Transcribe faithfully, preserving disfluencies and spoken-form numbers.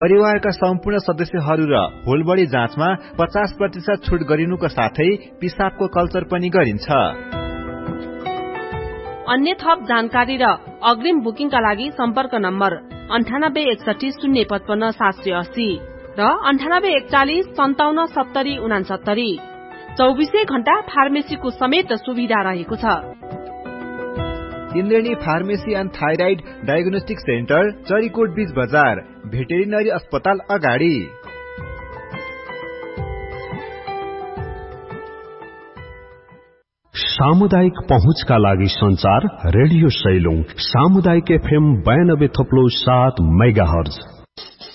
परिवारका सम्पूर्ण सदस्यहरू र होल बडी जाँचमा पचास प्रतिशत छुट गरिनुको साथै पिसाबको कल्चर पनि गरिन्छ। अन्य थप जानकारी र अग्रिम बुकिङका लागि सम्पर्क नम्बर अन्ठानब्बे एकसठी शून्य पचपन्न सात सय अस्सी र अन्ठानब्बे एकचालिस सन्ताउन्न सत्तरी उनासत्तरी। चौबिसै घण्टा फार्मेसीको समेत सुविधा रहेको छ। इन्द्रेणी pharmacy and thyroid diagnostic centre, Charikot बीच बजार, भेटेरिनरी अस्पताल अगाडि। सामुदायिक पहुँचका लागि संचार रेडियो सैलुङ सामुदायिक एफएम बयानब्बे थप्लो सात मेगाहर्ज।